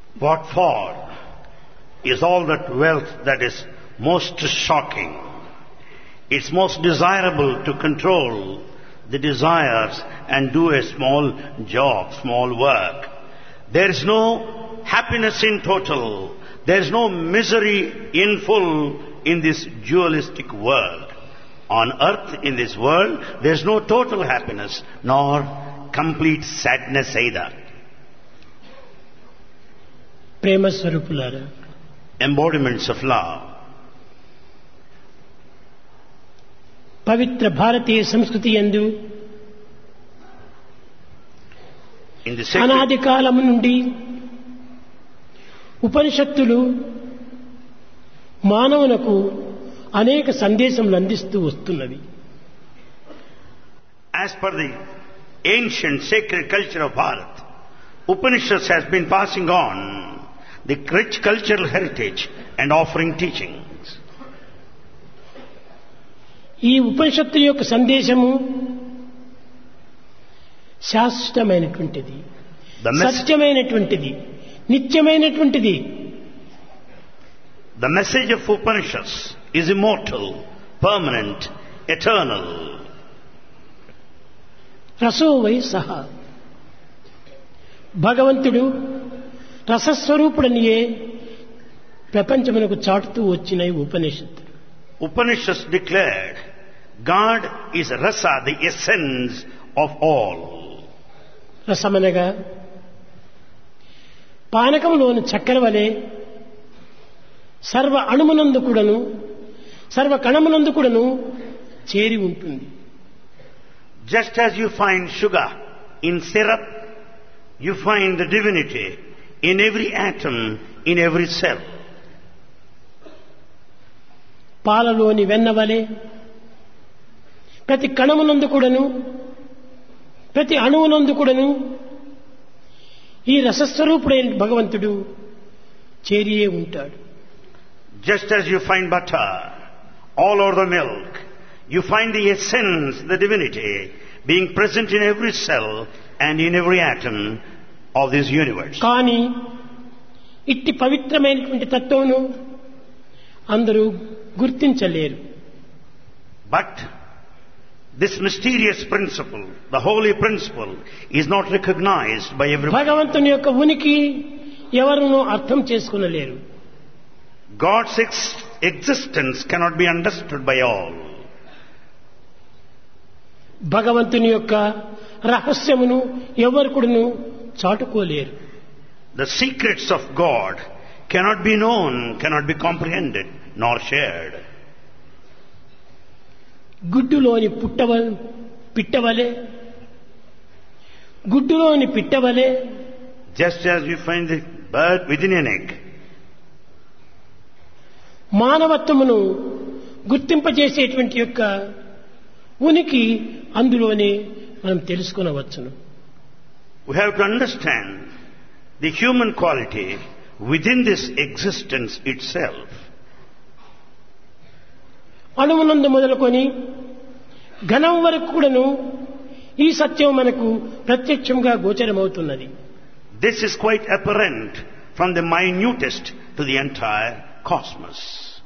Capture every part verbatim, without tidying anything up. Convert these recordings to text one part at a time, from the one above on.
What for is all that wealth that is most shocking? It's most desirable to control the desires and do a small job, small work. There is no happiness in total. There is no misery in full in this dualistic world. On earth, in this world, there is no total happiness nor complete sadness either. ప్రేమ స్వరూపులారా, Embodiments of love. పవిత్ర భారతీయ సంస్కృతి యందు In the sacred, అనాది కాలము నుండి ఉపనిషత్తులు మానవునకు అనేక సందేశములు అందిస్తూ వస్తున్నవి. as per the ancient sacred culture of Bharat, Upanishads has been passing on the rich cultural heritage and offering teachings. ఈ ఉపనిషత్తు యొక్క సందేశము శాశ్వతమైనటువంటిది, The, mes- సత్యమైనటువంటిది, నిత్యమైనటువంటిది. the message of Upanishads is immortal, permanent, eternal. రసో why సహ, భగవంతుడు రసస్వరూపుడనియే ప్రపంచమునకు చాటుతూ వచ్చిన ఈ ఉపనిషత్తు. Upanishads declared God is rasa, the essence of all. రసమనగా పానకములోని చక్కెర వలె సర్వ అణుమునందు కూడాను సర్వ కణమునందు కూడాను చేరి ఉంటుంది. Just as you find sugar in syrup, you find the divinity in every atom, in every cell. పాలలోని వెన్న వలె ప్రతి కణమునందు కూడాను ప్రతి అణువునందు కూడాను ఈ రసస్వరూపుడైన భగవంతుడు చేరియే ఉంటాడు. Just as you find butter all over the milk, you find the essence, the divinity, being present in every cell and in every atom of this universe. కానీ ఇట్టి పవిత్రమైనటువంటి తత్వమును అందరూ గుర్తించలేరు. But this mysterious principle, the holy principle, is not recognized by everyone. భగవంతుని యొక్క ఉనికి ఎవరునూ అర్థం చేసుకునలేరు. God's ex- existence cannot be understood by all. భగవంతుని యొక్క రహస్యమును ఎవరు కూడాను చాటుకోలేరు. The secrets of God cannot be known, cannot be comprehended, nor shared. గుడ్డులోని పుట్టవ పిట్టవలే గుడ్డులోని పిట్టవలే Just as you find the bird within an egg, మానవత్వమును గుర్తింపజేసేటువంటి యొక్క ఉనికి అందులోనే మనం తెలుసుకొనవచ్చును. we have to understand the human quality within this existence itself. అణువునందు మొదలుకొని ఘనం వరకు కూడాను ఈ సత్యం మనకు ప్రత్యక్షంగా గోచరమవుతున్నది. This is quite apparent from the minutest to the entire cosmos.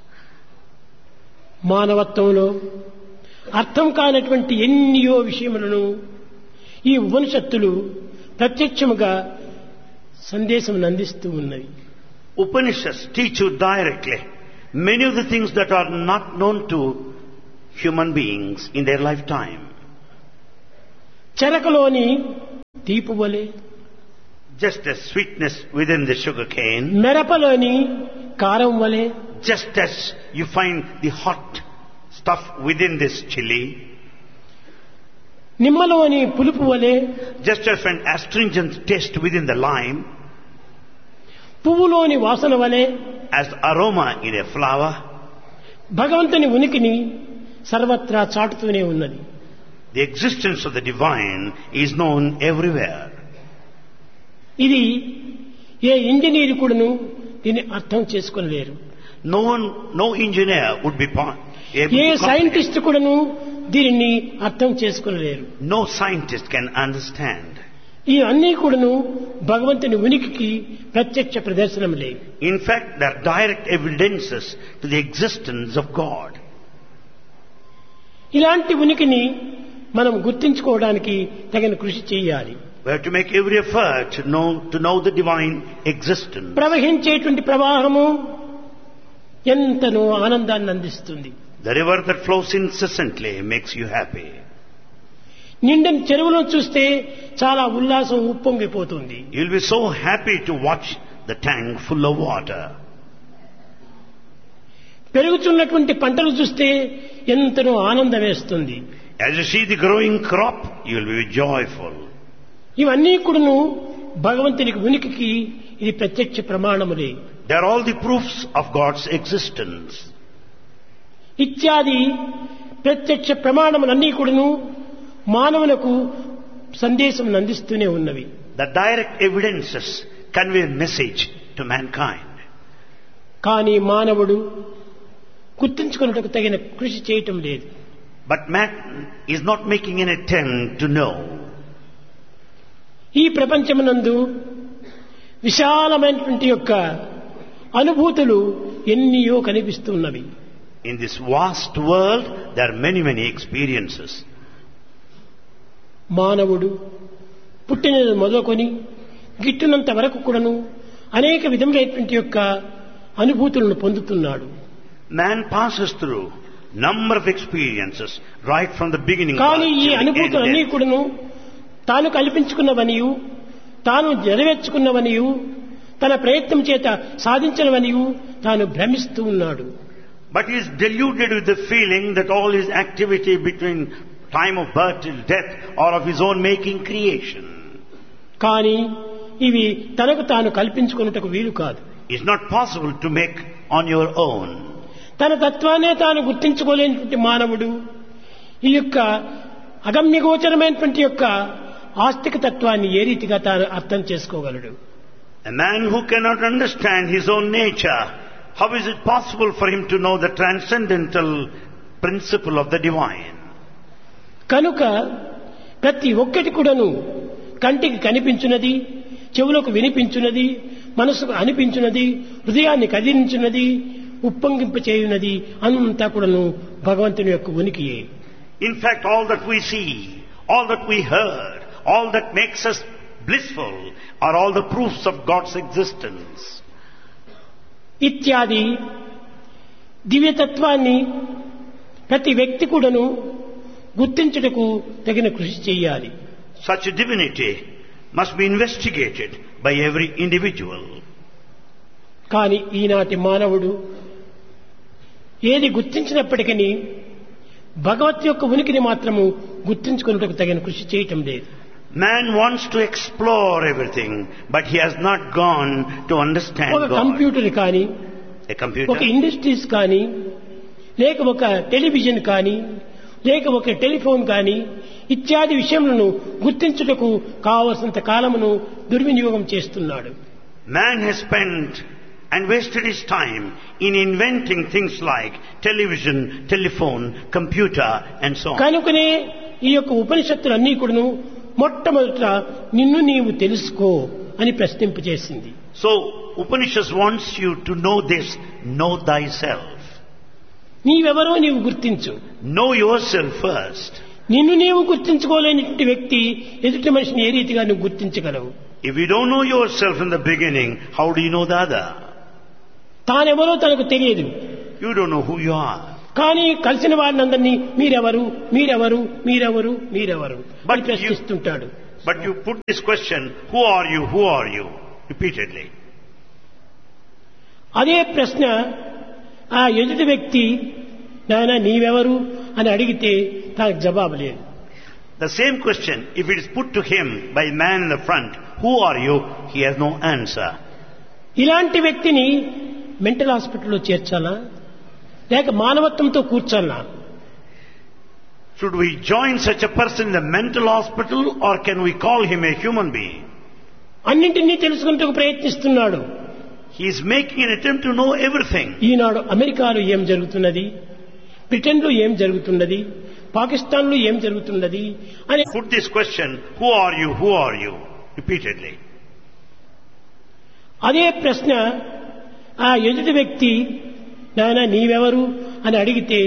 మానవత్వంలో అర్థం కానటువంటి ఎన్నో విషయములను ఈ ఉపనిషత్తులు ప్రత్యక్షముగా సందేశం అందిస్తూ ఉన్నవి. Upanishads teach you directly many of the things that are not known to human beings in their lifetime. చెరకలోని తీపు వలె, Just as sweetness within the sugar cane, మెరపలోని కారం వలె, just as you find the hot stuff within this chili, నిమ్మలోని పులుపు వలె, just as an astringent taste within the lime, పువ్వులోని వాసన వలె as aroma in a flower, భగవంతుని ఉనికిని సర్వత్రా చాటుతూనే ఉన్నది. the existence of the divine is known everywhere. ఇది ఏ engineer కూడాను దీన్ని అర్థం చేసుకోలేరు. No one, no engineer would be po- able A to comprehend. Scientist కూడాను దీనిని అర్థం చేసుకోలేరు. No scientist can understand. ఈ అన్నీ కూడాను భగవంతుని ఉనికికి ప్రత్యక్ష ప్రదర్శనములే. In fact, they are direct evidences to the existence of God. ఇలాంటి ఉనికిని మనం గుర్తించుకోవడానికి తగిన కృషి చేయాలి. We have to make every effort to know, to know the divine existence. ప్రవహించేటువంటి ప్రవాహము ఎంతనో ఆనందాన్ని అందిస్తుంది. The river that flows incessantly makes you happy. నిండని చెరువులను చూస్తే చాలా ఉల్లాసం ఉప్పొంగిపోతుంది. You'll be so happy to watch the tank full of water. పెరుగుతున్నటువంటి పంటలు చూస్తే ఎంతనో ఆనందం వేస్తుంది. As you see the growing crop, you'll be joyful. ఇవన్నీ కూడాను భగవంతునికి ఉనికికి ఇది ప్రత్యక్ష ప్రమాణములే. They are all the proofs of God's existence. ఇత్యాది ప్రత్యక్ష ప్రమాణములన్నీ కూడాను మానవులకు సందేశం అందిస్తూనే ఉన్నవి. The direct evidences convey a message to mankind. కానీ మానవుడు గుర్తించుకున్నట్టుకు తగిన కృషి చేయటం లేదు. But man is not making an attempt to know. ఈ ప్రపంచమునందు విశాలమైనటువంటి యొక్క అనుభూతులు ఎన్నియో కనిపిస్తున్నవి. In this vast world, there are many, many experiences. మానవుడు పుట్టిన మొదలుకొని గిట్టునంత వరకు కూడాను అనేక విధములైనటువంటి యొక్క అనుభూతులను పొందుతున్నాడు. Man passes through number of experiences right from the beginning. కానీ ఈ అనుభూతులన్నీ కూడాను తాను కల్పించుకున్నవనియు తాను నెరవేర్చుకున్నవనియు తన ప్రయత్నం చేత సాధించినవనియు తాను భ్రమిస్తూ ఉన్నాడు. But he is deluded with the feeling that all his activity between time of birth till death or of his own making creation. కానీ ఇవి తనకు తాను కల్పించుకున్నట్టుకు వీలు కాదు. It's not possible to make on your own. తన తత్వాన్నే తాను గుర్తించుకోలేనటువంటి మానవుడు ఈ యొక్క అగమ్యగోచరమైనటువంటి యొక్క ఆస్తిక తత్వాన్ని ఏ రీతిగా తాను అర్థం చేసుకోగలడు? A man who cannot understand his own nature, how is it possible for him to know the transcendental principle of the divine? కనుక ప్రతి ఒక్కటి కూడాను కంటికి కనిపించున్నది, చెవులకు వినిపించున్నది, మనసుకు అనిపించున్నది, హృదయాన్ని కదిలించున్నది, ఉప్పొంగింప చేయున్నది అంతా కూడాను భగవంతుని యొక్క ఉనికియే. In fact, all that we see, all that we heard, all that makes us blissful are all the proofs of God's existence. ఇత్యాది దివ్యతత్వాన్ని ప్రతి వ్యక్తి కూడాను గుర్తించుటకు తగిన కృషి చేయాలి. Such a divinity must be investigated by every individual. కానీ ఈనాటి మానవుడు ఏది గుర్తించినప్పటికీ భగవత్ యొక్క ఉనికిని మాత్రము గుర్తించుకున్నట్టుకు తగిన కృషి చేయటం లేదు. Man wants to explore everything, but he has not gone to understand ఒక God. కంప్యూటర్ కానీ, A computer, ఒక ఇండస్ట్రీస్ కానీ, లేక ఒక టెలివిజన్ కానీ, లేక ఒక టెలిఫోన్ కానీ ఇత్యాది విషయములను గుర్తించుటకు కావలసినంత కాలమును దుర్వినియోగం చేస్తున్నాడు. Man has spent and wasted his time in inventing things like television, telephone, computer and so on. కనుకనే ఈ యొక్క ఉపనిషత్తులన్నీ కూడాను మొట్టమొదట నిన్ను నీవు తెలుసుకో అని ప్రశ్నింపజేసింది. So Upanishad wants you to know this, know thyself. నీవెవరో నీవు గుర్తించు. Know yourself first. నిన్ను నీవు గుర్తించుకోలేనటువంటి వ్యక్తి ఎదుటి మనిషిని ఏ రీతిగా నువ్వు గుర్తించగలవు? If you don't know yourself in the beginning, how do you know the other? తానెవరో తనకు తెలియదు. You don't know who you are. కానీ కలిసిన వారిని అందరినీ మీరెవరు మీరెవరు మీరెవరు మీరెవరు అని ప్రశ్నిస్తుంటాడు. But you put this question, who are you, who are you, repeatedly. అదే ప్రశ్న ఆ ఎదుటి వ్యక్తి నాయనా నీవెవరు అని అడిగితే తనకు జవాబు లేదు. The same question, if it is put to him by a man in the front, who are you, he has no answer. ఇలాంటి వ్యక్తిని మెంటల్ హాస్పిటల్లో చేర్చాలా లేక మానవత్వంతో కూర్చాలా? Should we join such a person in the mental hospital or can we call him a human being? అన్నింటినీ తెలుసుకుంటూ ప్రయత్నిస్తున్నాడు. He is making an attempt to know everything. ఈనాడు అమెరికాలో ఏం జరుగుతున్నది, బ్రిటన్లో ఏం జరుగుతున్నది, పాకిస్తాన్లో ఏం జరుగుతున్నది అని Put this question, who are you, who are you? repeatedly. అదే ప్రశ్న ఆ ఎదుటి వ్యక్తి నాయనా నీవెవరు అని అడిగితే